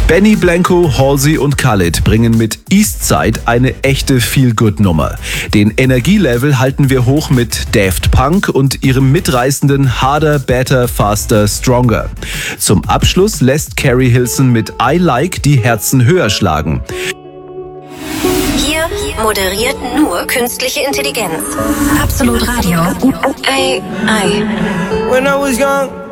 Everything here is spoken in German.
Benny Blanco, Halsey und Khalid bringen mit Eastside eine echte Feel-Good-Nummer. Den Energielevel halten wir hoch mit Daft Punk und ihrem mitreißenden Harder, Better, Faster, Stronger. Zum Abschluss lässt Carrie Hilson mit I Like die Herzen höher schlagen. Hier moderiert nur künstliche Intelligenz. Absolut Radio. Ei. When I was young